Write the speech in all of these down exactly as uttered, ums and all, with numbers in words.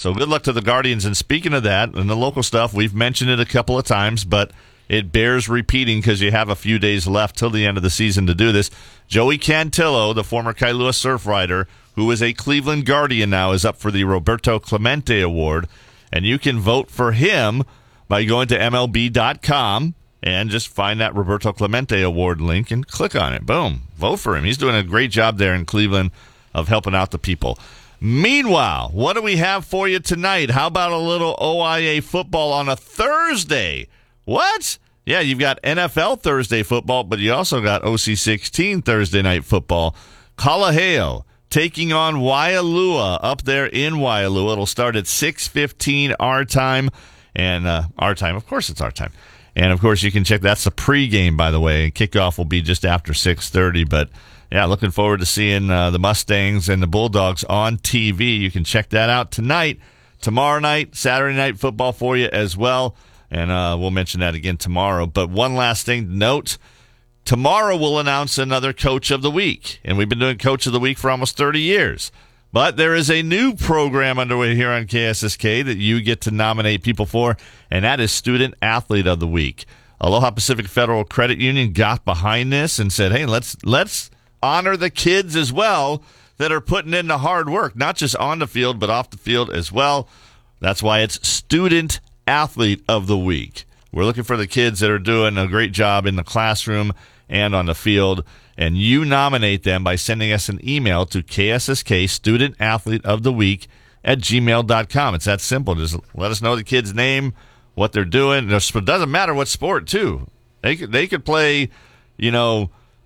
So good luck to the Guardians. And speaking of that, and the local stuff, we've mentioned it a couple of times, but it bears repeating because you have a few days left till the end of the season to do this. Joey Cantillo, the former Kailua surf rider, who is a Cleveland Guardian now, is up for the Roberto Clemente Award. And you can vote for him by going to M L B dot com and just find that Roberto Clemente Award link and click on it. Boom. Vote for him. He's doing a great job there in Cleveland of helping out the people. Meanwhile, what do we have for you tonight? How about a little O I A football on a Thursday? What? Yeah, you've got N F L Thursday football, but you also got O C sixteen Thursday night football. Kalaheo taking on Waialua up there in Waialua. It'll start at six fifteen our time, and uh, our time, of course it's our time. And, of course, you can check, that's the pregame, by the way. Kickoff will be just after six thirty, but yeah, looking forward to seeing uh, the Mustangs and the Bulldogs on T V. You can check that out tonight, tomorrow night, Saturday night football for you as well. And uh, we'll mention that again tomorrow. But one last thing to note, tomorrow we'll announce another Coach of the Week. And we've been doing Coach of the Week for almost thirty years. But there is a new program underway here on K S S K that you get to nominate people for, and that is Student Athlete of the Week. Aloha Pacific Federal Credit Union got behind this and said, hey, let's let's honor the kids as well that are putting in the hard work, not just on the field, but off the field as well. That's why it's Student Athlete of the Week. We're looking for the kids that are doing a great job in the classroom and on the field, and you nominate them by sending us an email to K S S K Student Athlete of the Week at gmail dot com. It's that simple. Just let us know the kid's name, what they're doing. It doesn't matter what sport, too. They could, they could play, you know,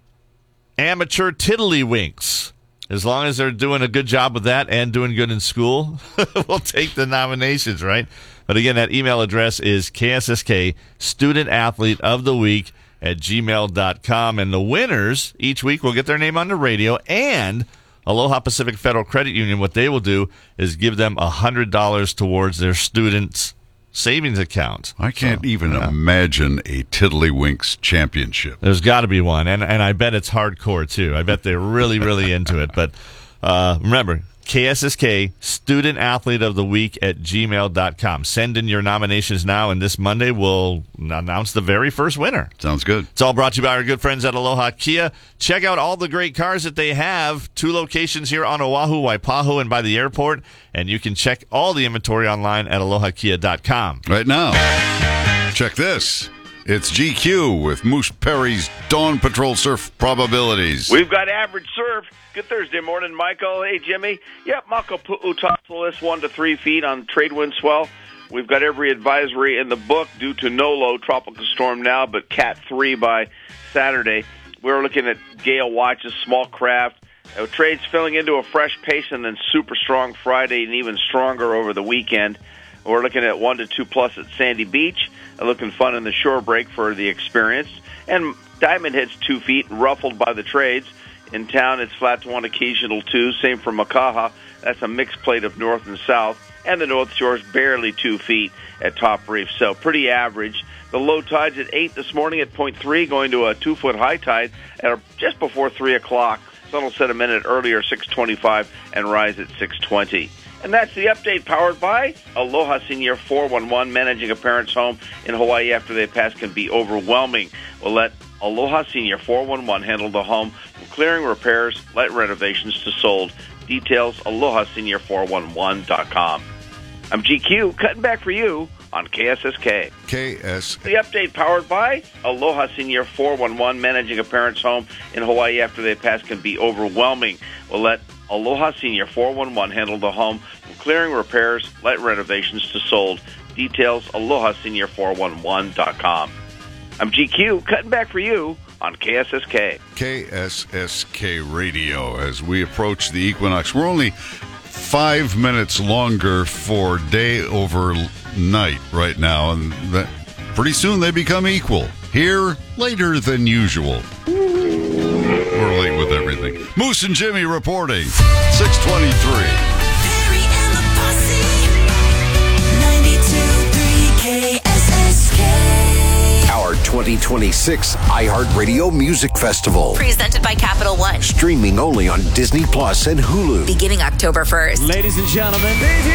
amateur tiddlywinks. As long as they're doing a good job with that and doing good in school, we'll take the nominations, right? But again, that email address is K S S K Student Athlete of the Week at gmail dot com. And the winners each week will get their name on the radio, and Aloha Pacific Federal Credit Union, what they will do is give them one hundred dollars towards their students' savings account. I can't so, even yeah. imagine a Tiddlywinks championship. There's got to be one, and and I bet it's hardcore, too. I bet they're really, really into it. But uh, remember, K S S K Student Athlete of the Week at gmail dot com. Send in your nominations now, and this Monday we'll announce the very first winner. Sounds good. It's all brought to you by our good friends at Aloha Kia. Check out all the great cars that they have. Two locations here on Oahu, Waipahu, and by the airport. And you can check all the inventory online at aloha kia dot com. Right now, check this. It's G Q with Moose Perry's Dawn Patrol Surf Probabilities. We've got average surf. Good Thursday morning, Michael. Hey, Jimmy. Yep, Mako Pu'u tops the list one to three feet on trade wind swell. We've got every advisory in the book due to no low tropical storm now, but Cat three by Saturday. We're looking at gale watches, small craft. Uh, trades filling into a fresh pace and then super strong Friday and even stronger over the weekend. We're looking at one to two plus at Sandy Beach. Uh, looking fun in the shore break for the experience. And Diamond hits two feet, ruffled by the trades. In town, it's flat to one, occasional two. Same for Makaha. That's a mixed plate of north and south. And the North Shore's barely two feet at Top Reef. So pretty average. The low tide's at eight this morning at point three, going to a two-foot high tide at just before three o'clock. Sun will set a minute earlier, six twenty-five, and rise at six twenty. And that's the update powered by Aloha Senior four one one. Managing a parent's home in Hawaii after they pass can be overwhelming. We'll let Aloha Senior four one one handle the home from clearing, repairs, light renovations to sold. Details, aloha senior four one one dot com. I'm G Q, cutting back for you on K S S K. K S. The update powered by Aloha Senior four one one. Managing a parent's home in Hawaii after they pass can be overwhelming. We'll let Aloha Senior four one one handle the home from clearing, repairs, light renovations to sold. Details, aloha senior four one one dot com. I'm G Q, cutting back for you on K S S K. K S S K Radio as we approach the equinox. We're only five minutes longer for day over night right now, and that pretty soon they become equal. Here, later than usual. We're late with everything. Moose and Jimmy reporting. six twenty-three. Perry and the Posse. ninety-two point three K S S K. Our twenty twenty-six iHeartRadio Music Festival. Presented by Capital One. Streaming only on Disney Plus and Hulu. Beginning October first. Ladies and gentlemen,